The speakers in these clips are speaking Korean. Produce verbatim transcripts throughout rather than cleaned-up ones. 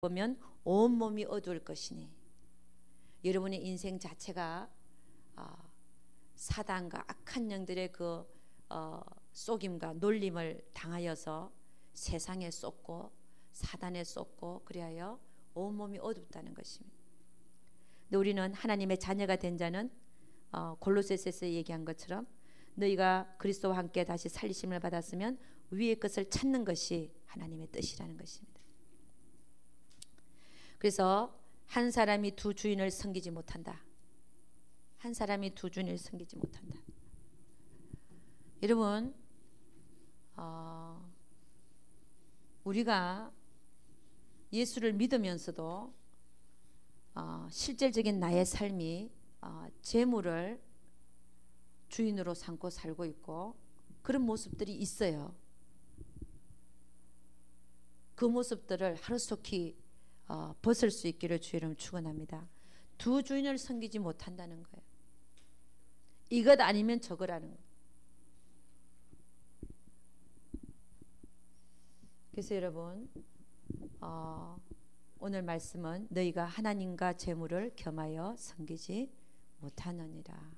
보면 온몸이 어두울 것이니 여러분의 인생 자체가 어, 사단과 악한 영들의 그 어, 속임과 놀림을 당하여서 세상에 쏟고 사단에 쏟고 그리하여 온몸이 어둡다는 것입니다. 근데 우리는 하나님의 자녀가 된 자는 어, 골로새서에서 얘기한 것처럼 너희가 그리스도와 함께 다시 살리심을 받았으면 위의 것을 찾는 것이 하나님의 뜻이라는 것입니다. 그래서 한 사람이 두 주인을 섬기지 못한다. 한 사람이 두 주인을 섬기지 못한다. 여러분, 어, 우리가 예수를 믿으면서도 어, 실질적인 나의 삶이 어, 재물을 주인으로 삼고 살고 있고 그런 모습들이 있어요. 그 모습들을 하루속히 어, 벗을 수 있기를 주의 이름으로 축원합니다. 두 주인을 섬기지 못한다는 거예요. 이것 아니면 저거라는 거예요. 그래서 여러분 어, 오늘 말씀은 너희가 하나님과 재물을 겸하여 섬기지 못하느니라.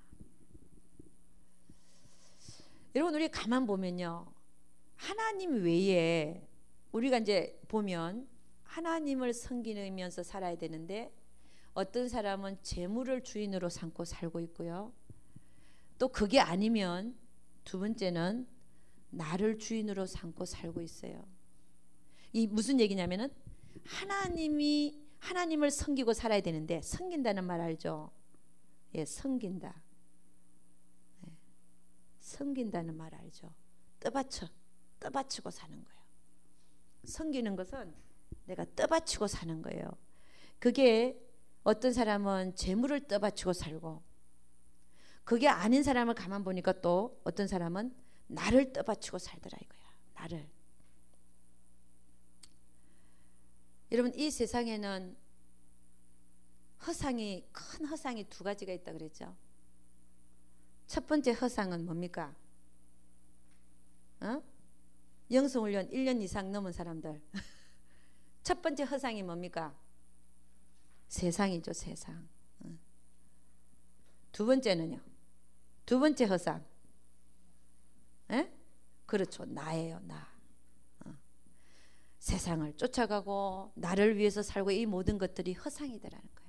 여러분 우리 가만 보면요, 하나님 외에 우리가 이제 보면 하나님을 섬기면서 살아야 되는데 어떤 사람은 재물을 주인으로 삼고 살고 있고요. 또 그게 아니면 두 번째는 나를 주인으로 삼고 살고 있어요. 이 무슨 얘기냐면은 하나님이 하나님을 섬기고 살아야 되는데 섬긴다는 말 알죠? 예, 섬긴다. 예, 섬긴다는 말 알죠? 떠받쳐, 떠받치고 사는 거예요. 섬기는 것은 내가 떠받치고 사는 거예요. 그게 어떤 사람은 재물을 떠받치고 살고 그게 아닌 사람을 가만 보니까 또 어떤 사람은 나를 떠받치고 살더라 이거야. 나를. 여러분 이 세상에는 허상이 큰 허상이 두 가지가 있다 그랬죠. 첫 번째 허상은 뭡니까? 어? 영성훈련 일 년 이상 넘은 사람들. 첫 번째 허상이 뭡니까? 세상이죠, 세상. 두 번째는요. 두 번째 허상. 에? 그렇죠, 나예요, 나. 어. 세상을 쫓아가고 나를 위해서 살고 이 모든 것들이 허상이더라는 거예요.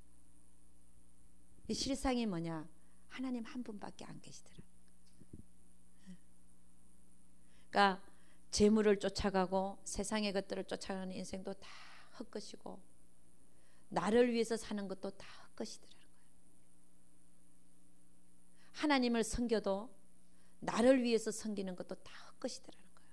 이 실상이 뭐냐? 하나님 한 분밖에 안 계시더라. 그러니까 재물을 쫓아가고 세상의 것들을 쫓아가는 인생도 다 헛것이고 나를 위해서 사는 것도 다 헛것이더라는 거예요. 하나님을 섬겨도 나를 위해서 섬기는 것도 다 헛것이더라는 거예요.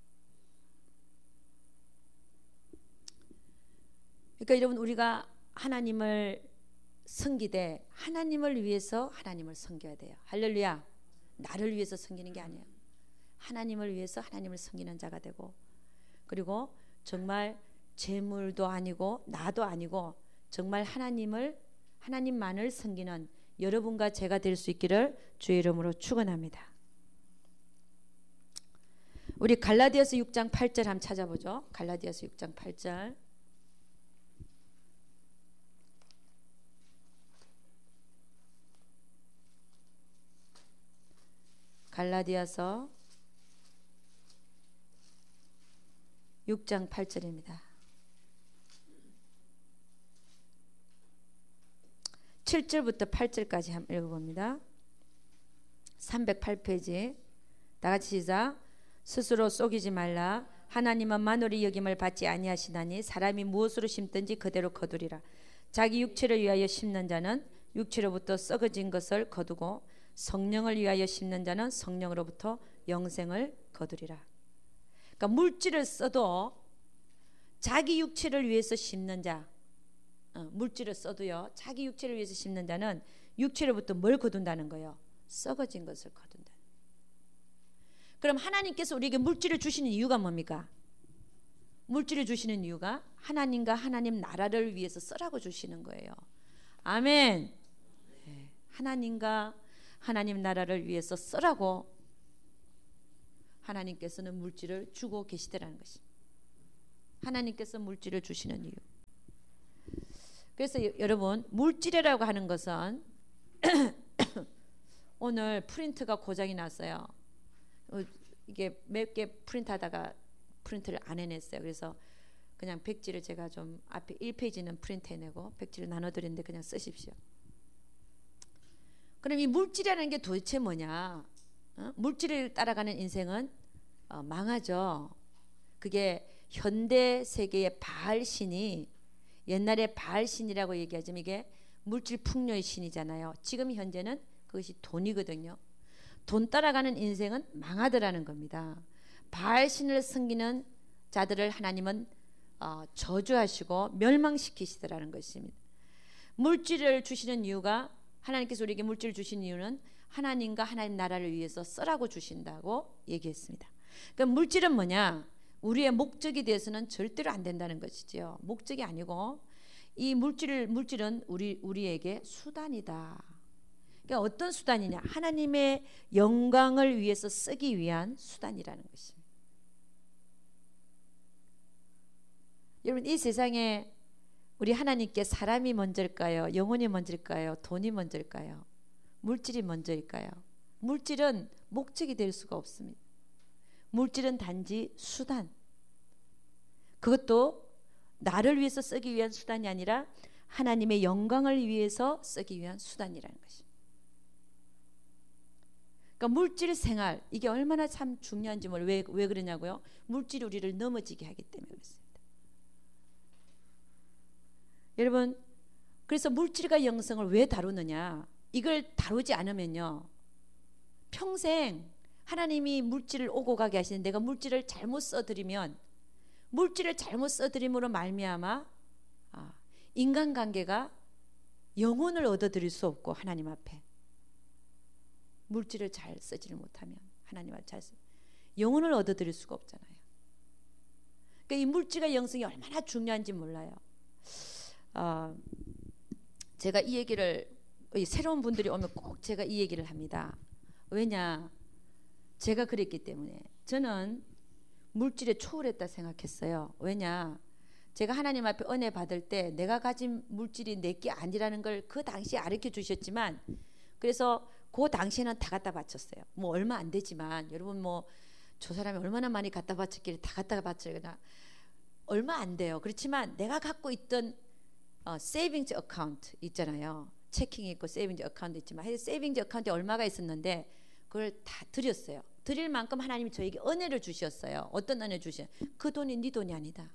그러니까 여러분 우리가 하나님을 섬기되 하나님을 위해서 하나님을 섬겨야 돼요. 할렐루야. 나를 위해서 섬기는 게 아니에요. 하나님을 위해서 하나님을 섬기는 자가 되고 그리고 정말 재물도 아니고 나도 아니고 정말 하나님을 하나님만을 섬기는 여러분과 제가 될 수 있기를 주의 이름으로 축원합니다. 우리 갈라디아서 육 장 팔 절 한번 찾아보죠. 갈라디아서 육 장 팔 절. 갈라디아서 육 장 팔 절입니다. 칠 절부터 팔 절까지 한번 읽어봅니다. 삼백팔 페이지 다 같이 시작. 스스로 속이지 말라. 하나님은 만홀히 여김을 받지 아니하시나니 사람이 무엇으로 심든지 그대로 거두리라. 자기 육체를 위하여 심는 자는 육체로부터 썩어진 것을 거두고 성령을 위하여 심는 자는 성령으로부터 영생을 거두리라. 그러니까 물질을 써도 자기 육체를 위해서 심는 자, 어, 물질을 써도요 자기 육체를 위해서 심는 자는 육체로부터 뭘 거둔다는 거예요? 썩어진 것을 거둔다. 그럼 하나님께서 우리에게 물질을 주시는 이유가 뭡니까? 물질을 주시는 이유가 하나님과 하나님 나라를 위해서 쓰라고 주시는 거예요. 아멘. 네. 하나님과 하나님 나라를 위해서 쓰라고 하나님께서는 물질을 주고 계시더라는 것입니다. 하나님께서 물질을 주시는 이유. 그래서 여, 여러분 물질이라고 하는 것은 오늘 프린트가 고장이 났어요. 어, 이게 몇 개 프린트하다가 프린트를 안 해냈어요. 그래서 그냥 백지를 제가 좀 앞에 일 페이지는 프린트 해내고 백지를 나눠드리는데 그냥 쓰십시오. 그럼 이 물질이라는 게 도대체 뭐냐? 어? 물질을 따라가는 인생은 어, 망하죠. 그게 현대 세계의 바알 신이, 옛날에 바알 신이라고 얘기하지만 이게 물질 풍요의 신이잖아요. 지금 현재는 그것이 돈이거든요. 돈 따라가는 인생은 망하더라는 겁니다. 바알 신을 섬기는 자들을 하나님은 어, 저주하시고 멸망시키시더라는 것입니다. 물질을 주시는 이유가, 하나님께서 우리에게 물질을 주신 이유는 하나님과 하나님 나라를 위해서 쓰라고 주신다고 얘기했습니다. 그러니까 물질은 뭐냐? 우리의 목적이 되어서는 절대로 안 된다는 것이죠. 목적이 아니고 이 물질을 물질은 우리 우리에게 수단이다. 그러니까 어떤 수단이냐? 하나님의 영광을 위해서 쓰기 위한 수단이라는 것입니다. 여러분, 이 세상에 우리 하나님께 사람이 먼저일까요? 영혼이 먼저일까요? 돈이 먼저일까요? 물질이 먼저일까요? 물질은 목적이 될 수가 없습니다. 물질은 단지 수단. 그것도 나를 위해서 쓰기 위한 수단이 아니라 하나님의 영광을 위해서 쓰기 위한 수단이라는 것입니다. 그러니까 물질 생활, 이게 얼마나 참 중요한지 몰라요. 왜, 왜 그러냐고요? 물질이 우리를 넘어지게 하기 때문에 그렇습니다. 여러분, 그래서 물질과 영성을 왜 다루느냐? 이걸 다루지 않으면요, 평생 하나님이 물질을 오고 가게 하시는, 내가 물질을 잘못 써드리면, 물질을 잘못 써드림으로 말미암아 아, 인간관계가 영혼을 얻어들일 수 없고, 하나님 앞에 물질을 잘 쓰지를 못하면 하나님 앞에 잘 쓰, 영혼을 얻어들일 수가 없잖아요. 그러니까 이 물질과 영성이 얼마나 중요한지 몰라요. 어, 제가 이 얘기를, 새로운 분들이 오면 꼭 제가 이 얘기를 합니다. 왜냐? 제가 그랬기 때문에. 저는 물질에 초월했다 생각했어요. 왜냐? 제가 하나님 앞에 은혜 받을 때 내가 가진 물질이 내게 아니라는 걸 그 당시에 가르쳐 주셨지만, 그래서 그 당시에는 다 갖다 바쳤어요. 뭐 얼마 안 되지만, 여러분 뭐 저 사람이 얼마나 많이 갖다 바쳤길래 다 갖다 바치거나, 얼마 안 돼요. 그렇지만 내가 갖고 있던 어, 세이빙즈 어카운트 있잖아요. 체킹이 있고 세이빙즈 어카운트 있지만, 세이빙즈 어카운트에 얼마가 있었는데 그걸 다 드렸어요. 드릴 만큼 하나님이 저에게 은혜를 주셨어요. 어떤 은혜 주셨어요? 그 돈이 네 돈이 아니다.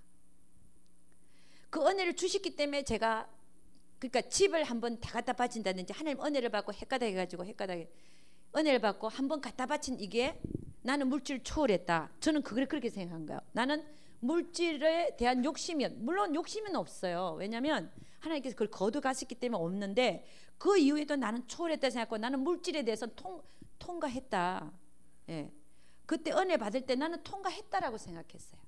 그 은혜를 주셨기 때문에 제가, 그러니까 집을 한번 다 갖다 바친다든지, 하나님 은혜를 받고 헷가닥 해가지고 헷가닥 은혜를 받고 한번 갖다 바친, 이게 나는 물질을 초월했다. 저는 그걸 그렇게 생각한 거예요. 나는 물질에 대한 욕심이, 물론 욕심은 없어요. 왜냐하면 하나님께서 그걸 거두가셨기 때문에 없는데, 그 이후에도 나는 초월했다 생각하고, 나는 물질에 대해서 통, 통과했다. 예. 그때 은혜 받을 때 나는 통과했다라고 생각했어요.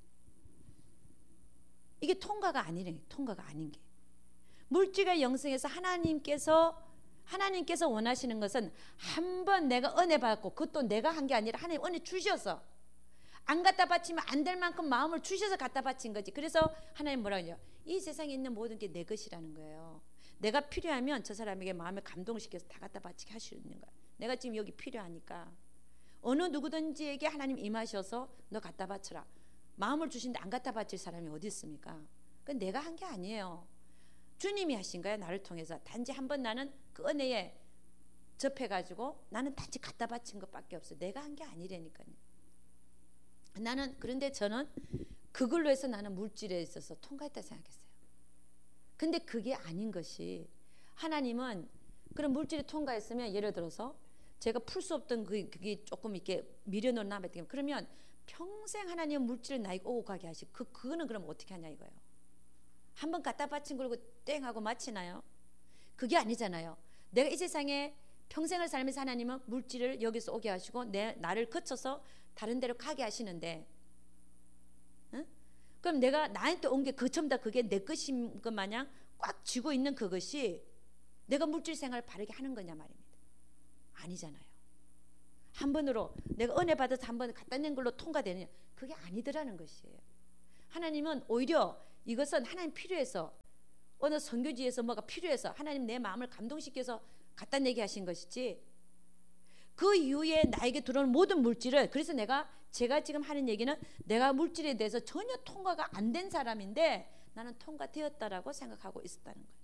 이게 통과가 아니래. 통과가 아닌 게, 물질과 영성에서 하나님께서 하나님께서 원하시는 것은, 한번 내가 은혜 받고, 그것도 내가 한 게 아니라 하나님 은혜 주셔서, 안 갖다 바치면 안 될 만큼 마음을 주셔서 갖다 바친 거지. 그래서 하나님 뭐라 그러냐? 이 세상에 있는 모든 게 내 것이라는 거예요. 내가 필요하면 저 사람에게 마음을 감동시켜서 다 갖다 바치게 할 수 있는 거야. 내가 지금 여기 필요하니까 어느 누구든지에게 하나님 임하셔서 너 갖다 바쳐라, 마음을 주신데 안 갖다 바칠 사람이 어디 있습니까? 그건 내가 한 게 아니에요. 주님이 하신 거야. 나를 통해서. 단지 한번 나는 그 은혜에 접해가지고 나는 단지 갖다 바친 것밖에 없어요. 내가 한 게 아니라니까요. 나는, 그런데 저는 그걸로 해서 나는 물질에 있어서 통과했다 생각했어요. 근데 그게 아닌 것이, 하나님은 그런 물질에 통과했으면, 예를 들어서 제가 풀 수 없던 그, 그게 조금 이렇게 미련으로 남았다면, 그러면 평생 하나님은 물질을 나에게 오고 가게 하시, 그, 그거는 그럼 어떻게 하냐 이거예요. 한번 갖다 바친 걸고 땡 하고 마치나요? 그게 아니잖아요. 내가 이 세상에 평생을 살면서 하나님은 물질을 여기서 오게 하시고 내, 나를 거쳐서 다른 데로 가게 하시는데, 응? 그럼 내가 나한테 온 게 그 전부 다 그게 내 것인 것 마냥 꽉 쥐고 있는 그것이 내가 물질 생활을 바르게 하는 거냐 말입니다. 아니잖아요. 한 번으로 내가 은혜 받아서 한 번 갖다 낸 걸로 통과되느냐, 그게 아니더라는 것이에요. 하나님은 오히려 이것은 하나님 필요해서 어느 선교지에서 뭐가 필요해서 하나님 내 마음을 감동시켜서 갖다 내게 하신 것이지, 그 이후에 나에게 들어오는 모든 물질을, 그래서 내가 제가 지금 하는 얘기는 내가 물질에 대해서 전혀 통과가 안 된 사람인데 나는 통과되었다라고 생각하고 있었다는 거예요.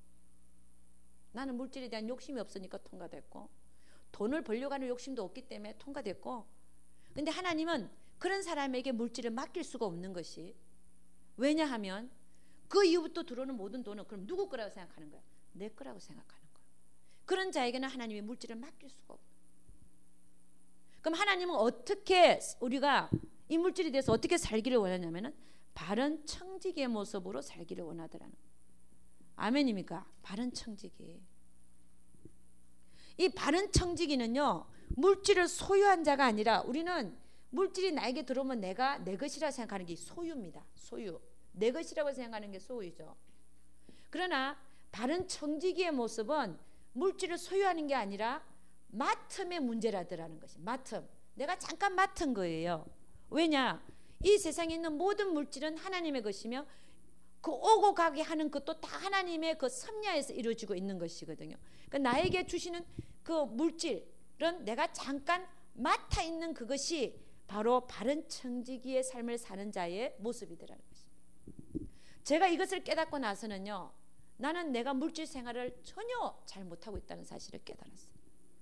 나는 물질에 대한 욕심이 없으니까 통과됐고, 돈을 벌려고 하는 욕심도 없기 때문에 통과됐고, 근데 하나님은 그런 사람에게 물질을 맡길 수가 없는 것이, 왜냐하면 그 이후부터 들어오는 모든 돈은 그럼 누구 거라고 생각하는 거야? 내 거라고 생각하는 거야. 그런 자에게는 하나님이 물질을 맡길 수가 없는 거야. 그럼 하나님은 어떻게 우리가 이 물질에 대해서 어떻게 살기를 원하냐면은 바른 청지기의 모습으로 살기를 원하더라는 거예요. 아멘입니까? 바른 청지기. 이 바른 청지기는요, 물질을 소유한 자가 아니라, 우리는 물질이 나에게 들어오면 내가 내 것이라 생각하는 게 소유입니다. 소유. 내 것이라고 생각하는 게 소유죠. 그러나 바른 청지기의 모습은 물질을 소유하는 게 아니라 맡음의 문제라더라는 것이. 맡음. 내가 잠깐 맡은 거예요. 왜냐? 이 세상에 있는 모든 물질은 하나님의 것이며 그 오고 가게 하는 것도 다 하나님의 그 섭리하에서 이루어지고 있는 것이거든요. 그러니까 나에게 주시는 그 물질은 내가 잠깐 맡아 있는 그것이 바로 바른 청지기의 삶을 사는 자의 모습이더라는 것입니다. 제가 이것을 깨닫고 나서는요, 나는 내가 물질 생활을 전혀 잘 못하고 있다는 사실을 깨달았어요.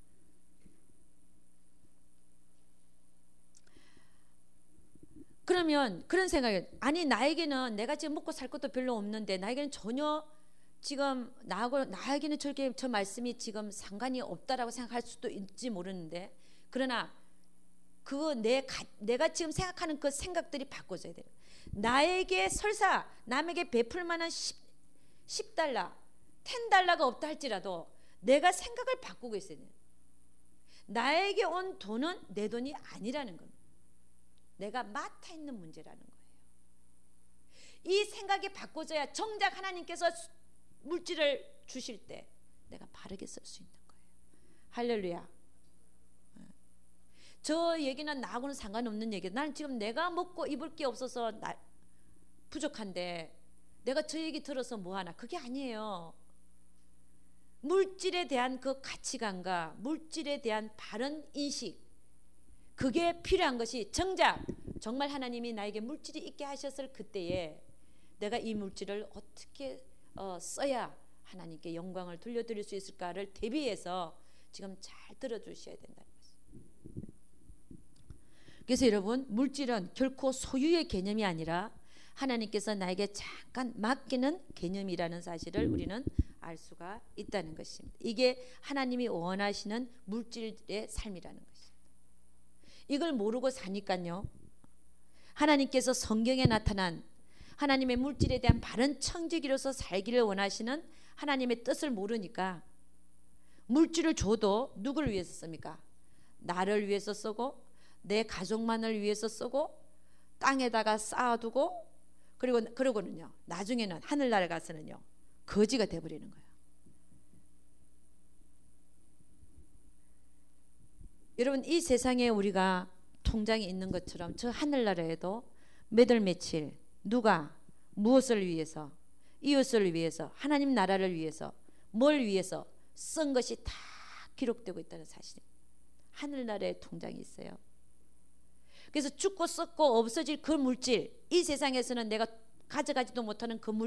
그러면 그런 생각이, 아니 나에게는 내가 지금 먹고 살 것도 별로 없는데 나에게는 전혀 지금 나하고 나에게는 저렇게 저 말씀이 지금 상관이 없다라고 생각할 수도 있지 모르는데, 그러나 그 내 내가 지금 생각하는 그 생각들이 바꿔져야 돼요. 나에게 설사 남에게 베풀 만한 십 달러, 십 달러가 없다 할지라도 내가 생각을 바꾸고 있어야 돼요. 나에게 온 돈은 내 돈이 아니라는 겁니다. 내가 맡아 있는 문제라는 거예요. 이 생각이 바꿔져야 정작 하나님께서 물질을 주실 때 내가 바르게 쓸 수 있는 거예요. 할렐루야. 저 얘기는 나하고는 상관없는 얘기예요. 나는 지금 내가 먹고 입을 게 없어서 나, 부족한데 내가 저 얘기 들어서 뭐하나, 그게 아니에요. 물질에 대한 그 가치관과 물질에 대한 바른 인식, 그게 필요한 것이, 정작 정말 하나님이 나에게 물질이 있게 하셨을 그때에 내가 이 물질을 어떻게 어, 써야 하나님께 영광을 돌려드릴 수 있을까를 대비해서 지금 잘 들어주셔야 된다는 것입니다. 그래서 여러분, 물질은 결코 소유의 개념이 아니라 하나님께서 나에게 잠깐 맡기는 개념이라는 사실을 우리는 알 수가 있다는 것입니다. 이게 하나님이 원하시는 물질의 삶이라는 것입니다. 이걸 모르고 사니까요, 하나님께서 성경에 나타난 하나님의 물질에 대한 바른 청지기로서 살기를 원하시는 하나님의 뜻을 모르니까 물질을 줘도 누구를 위해서 씁니까? 나를 위해서 쓰고 내 가족만을 위해서 쓰고 땅에다가 쌓아두고, 그리고 그러고는요, 나중에는 하늘나라에 가서는요 거지가 돼버리는 거예요. 여러분, 이 세상에 우리가 통장이 있는 것처럼 저 하늘나라에도 몇월 며칠 누가 무엇을 위해서, 이웃을 위해서, 하나님 나라를 위해서, 뭘 위해서 쓴 것이 다 기록되고 있다는 사실입니다. 하늘나라에 통장이 있어요. 그래서 죽고 썩고 없어질 그 물질, 이 세상에서는 내가 가져가지도 못하는 그 물질,